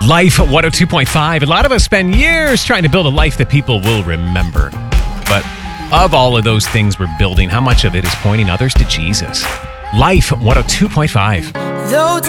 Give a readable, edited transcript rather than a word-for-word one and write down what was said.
Life 102.5. A lot of us spend years trying to build a life that people will remember. But of all of those things we're building, how much of it is pointing others to Jesus? Life 102.5.